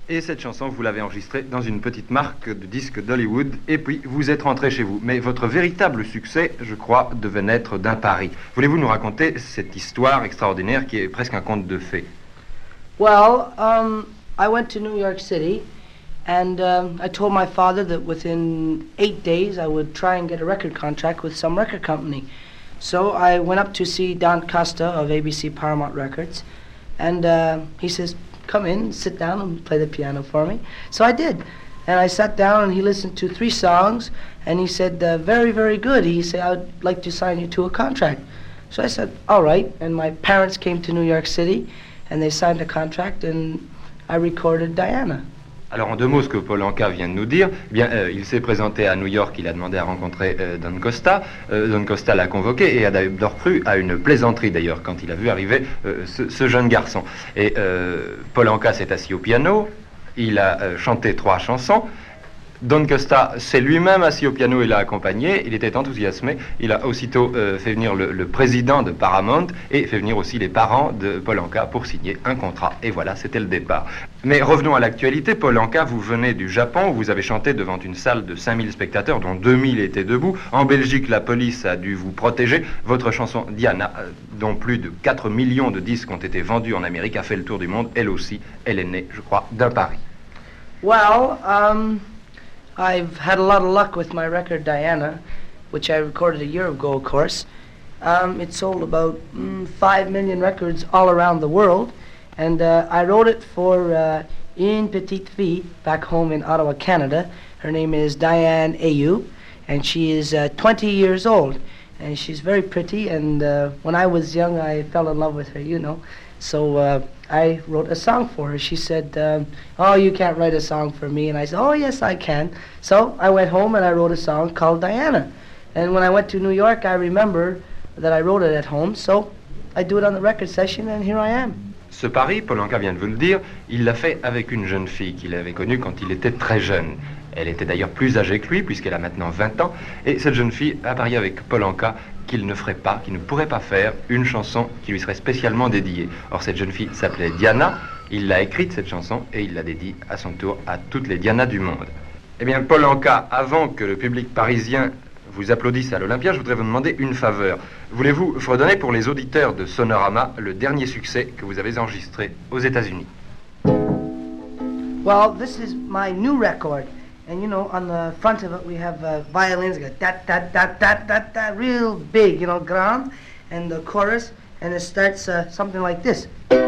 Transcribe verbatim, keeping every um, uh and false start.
Et cette chanson, vous l'avez enregistrée dans une petite marque de disques d'Hollywood, et puis vous êtes rentré chez vous. Mais votre véritable succès, je crois, devait naître d'un pari. Voulez-vous nous raconter cette histoire extraordinaire qui est presque un conte de fées? Well, um, I went to New York City, and um, I told my father that within eight days I would try and get a record contract with some record company. So I went up to see Don Costa of A B C Paramount Records, and uh, he says, come in, sit down and play the piano for me. So I did. And I sat down and he listened to three songs and he said, uh, very, very good. He said, I would like to sign you to a contract. So I said, all right. And my parents came to New York City and they signed a contract and I recorded Diana. Alors en deux mots, ce que Paul Anka vient de nous dire, eh bien, euh, il s'est présenté à New York, il a demandé à rencontrer euh, Don Costa, euh, Don Costa l'a convoqué et a d'ailleurs cru à une plaisanterie d'ailleurs quand il a vu arriver euh, ce, ce jeune garçon. Et euh, Paul Anka s'est assis au piano, il a euh, chanté trois chansons. Don Costa s'est lui-même assis au piano et l'a accompagné, il était enthousiasmé, il a aussitôt euh, fait venir le, le président de Paramount et fait venir aussi les parents de Paul Anka pour signer un contrat. Et voilà, c'était le départ. Mais revenons à l'actualité. Paul Anka, vous venez du Japon, où vous avez chanté devant une salle de cinq mille spectateurs, dont deux mille étaient debout. En Belgique, la police a dû vous protéger. Votre chanson Diana, dont plus de quatre millions de disques ont été vendus en Amérique, a fait le tour du monde. Elle aussi, elle est née, je crois, d'un pari. Well, um... I've had a lot of luck with my record Diana, which I recorded a year ago, of course. Um, it sold about mm, five million records all around the world, and uh, I wrote it for uh, une petite fille back home in Ottawa, Canada. Her name is Diane Ayu, and she is uh, twenty years old, and she's very pretty, and uh, when I was young I fell in love with her, you know. So uh, I wrote a song for her. She said, um, oh, you can't write a song for me. And I said, oh, yes, I can. So I went home and I wrote a song called Diana. And when I went to New York, I remember that I wrote it at home. So I do it on the record session, and here I am. Ce pari, Paul Anka vient de vous le dire, il l'a fait avec une jeune fille qu'il avait connue quand il était très jeune. Elle était d'ailleurs plus âgée que lui, puisqu'elle a maintenant vingt ans. Et cette jeune fille a parié avec Paul Anka qu'il ne ferait pas, qu'il ne pourrait pas faire une chanson qui lui serait spécialement dédiée. Or, cette jeune fille s'appelait Diana. Il l'a écrite, cette chanson, et il l'a dédiée à son tour à toutes les Diana du monde. Eh bien, Paul Anka, avant que le public parisien vous applaudisse à l'Olympia, je voudrais vous demander une faveur. Voulez-vous fredonner pour les auditeurs de Sonorama le dernier succès que vous avez enregistré aux États-Unis? Well, this is my new record. And you know, on the front of it we have uh, violins, go da da da da da da, real big, you know, grand, and the chorus, and it starts uh, something like this.